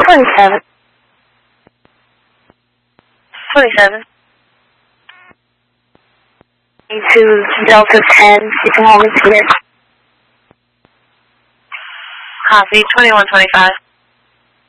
27. 27. To Delta 10, keeping all this here. Copy, 2125.